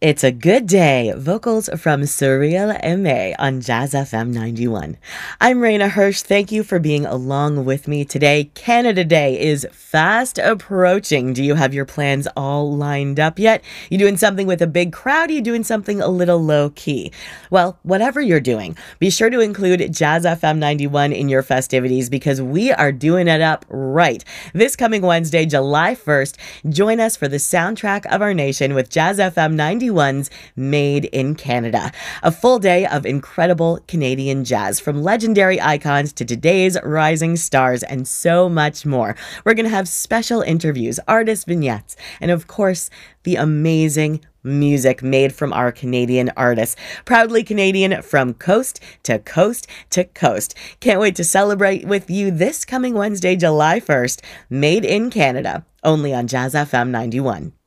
It's a good day. Vocals from Surreal MA on Jazz FM 91. I'm Raina Hirsch. Thank you for being along with me today. Canada Day is fast approaching. Do you have your plans all lined up yet? You doing something with a big crowd? Are you doing something a little low key? Well, whatever you're doing, be sure to include Jazz FM 91 in your festivities because we are doing it up right. This coming Wednesday, July 1st, join us for the soundtrack of our nation with Jazz FM 91's Made in Canada. A full day of incredible Canadian jazz, from legendary icons to today's rising stars and so much more. We're going to have special interviews, artist vignettes, and of course, the amazing music made from our Canadian artists. Proudly Canadian from coast to coast to coast. Can't wait to celebrate with you this coming Wednesday, July 1st. Made in Canada, only on Jazz FM 91.